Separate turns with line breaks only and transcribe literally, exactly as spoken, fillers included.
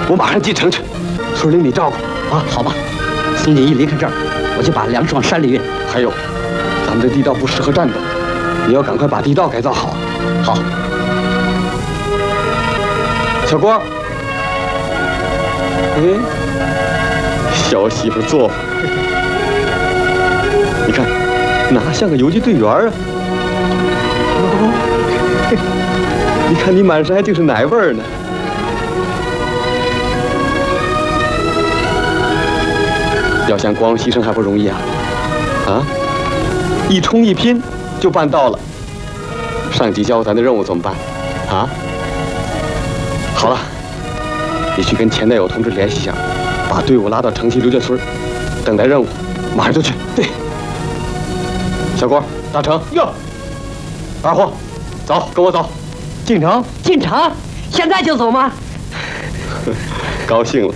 我马上进城去。村里你照顾啊，
好吧。孙锦一离开这儿，我就把粮食往山里运。
还有，咱们这地道不适合战斗，你要赶快把地道改造好。
好。
小郭，嗯，小媳妇做法，你看，哪像个游击队员啊？哦，你看你满身还净是奶味儿呢。要想光牺牲还不容易啊！啊，一冲一拼就办到了。上级交咱的任务怎么办？啊？好了，你去跟前男友同志联系一下，把队伍拉到城西刘家村，等待任务，马上就去。对。小郭，大成哟，二货，走，跟我走，进城。
进城？现在就走吗？
高兴了。